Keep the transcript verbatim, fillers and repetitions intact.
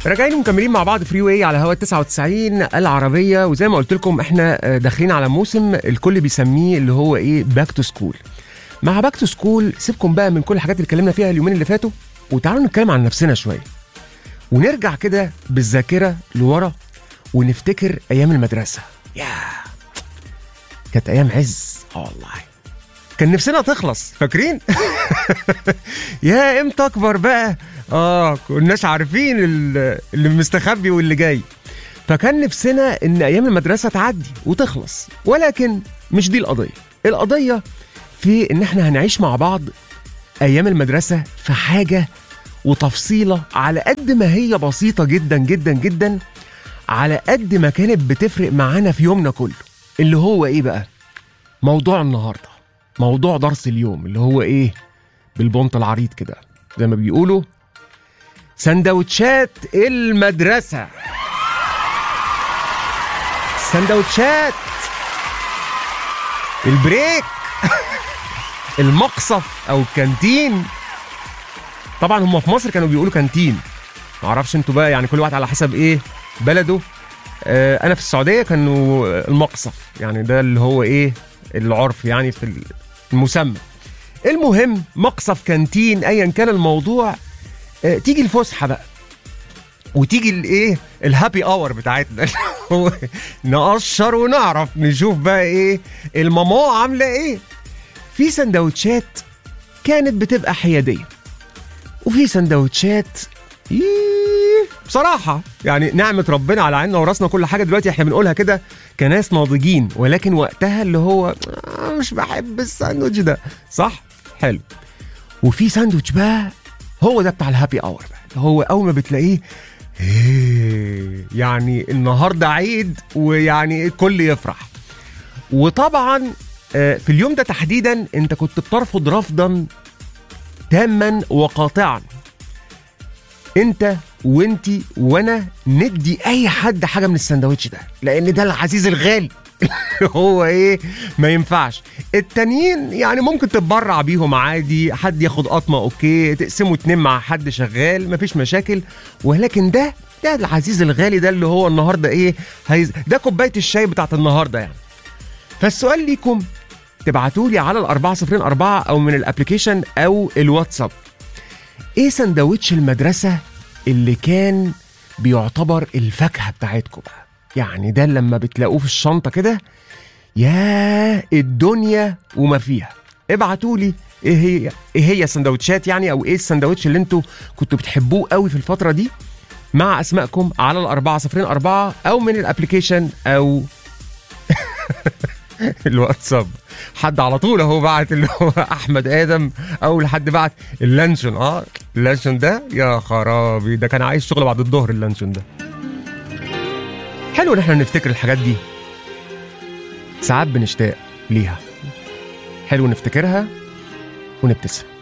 راجعين ومكملين مع بعض فري واي على هوا تسعة وتسعين العربيه. وزي ما قلت لكم احنا داخلين على موسم الكل بيسميه اللي هو ايه باك تو سكول. مع باك تو سكول سيبكم بقى من كل الحاجات اللي اتكلمنا فيها اليومين اللي فاتوا، وتعالوا نتكلم عن نفسنا شويه ونرجع كده بالذاكره لورا ونفتكر ايام المدرسه. يا كانت ايام عز. اه والله كان نفسنا تخلص، فاكرين؟ يا امتى اكبر بقى. اه كناش عارفين اللي مستخبي واللي جاي، فكان نفسنا ان ايام المدرسه تعدي وتخلص. ولكن مش دي القضيه. القضيه في ان احنا هنعيش مع بعض ايام المدرسه في حاجه وتفصيله على قد ما هي بسيطه جدا جدا جدا، على قد ما كانت بتفرق معانا في يومنا كله. اللي هو ايه بقى؟ موضوع النهارده، موضوع درس اليوم، اللي هو ايه؟ بالبنط العريض كده زي ما بيقولوا، سندوتشات المدرسة. سندوتشات البريك، المقصف او الكانتين. طبعا هم في مصر كانوا بيقولوا كانتين، معرفش انتوا بقى، يعني كل واحد على حسب ايه بلده. آه انا في السعودية كانوا المقصف، يعني ده اللي هو ايه العرف يعني في المسمى. المهم مقصف كانتين ايا كان الموضوع. آه تيجي الفسحه بقى وتيجي الايه الهابي اور بتاعتنا، نقشر ونعرف نشوف بقى ايه الماما عامله ايه. في سندوتشات كانت بتبقى حياديه، وفي سندوتشات بصراحه يعني نعمه ربنا على عيننا وراسنا كل حاجه. دلوقتي احنا بنقولها كده كناس ناضجين، ولكن وقتها اللي هو آه مش بحب الساندوتش ده، صح؟ حلو. وفي ساندوتش بقى هو ده بتاع الهابي اور بقى، هو اول ما بتلاقيه ايه يعني النهارده عيد ويعني الكل يفرح. وطبعا في اليوم ده تحديدا انت كنت بترفض رفضا تاما وقاطعا، انت وانتي وانا ندي اي حد حاجه من الساندوتش ده، لان ده العزيز الغالي. هو ايه ما ينفعش. التانيين يعني ممكن تتبرع بيهم عادي، حد ياخد قطمه اوكي، تقسموا اتنين مع حد شغال مفيش مشاكل. ولكن ده ده العزيز الغالي ده اللي هو النهارده ايه هيز... ده كوبايه الشاي بتاعت النهارده يعني. فالسؤال ليكم تبعتولي على الأربعة صفرين أربعة او من الابليكيشن او الواتساب، ايه سندوتش المدرسه اللي كان بيعتبر الفاكهه بتاعتكم بقى؟ يعني ده لما بتلاقوه في الشنطة كده يا الدنيا وما فيها. ابعتولي ايه هي ايه هي سندوتشات يعني، او ايه السندوتش اللي انتوا كنتوا بتحبوه قوي في الفترة دي، مع اسمائكم على الأربعة صفرين أربعة او من الابليكيشن او الواتساب. حد على طول اهو بعت اللي هو احمد ادم، اول حد بعت اللانشون. اه اللانشون ده يا خرابي، ده كان عايز شغل بعد الظهر اللانشون ده. حلو ان احنا نفتكر الحاجات دي، ساعات بنشتاق ليها. حلو نفتكرها ونبتسم.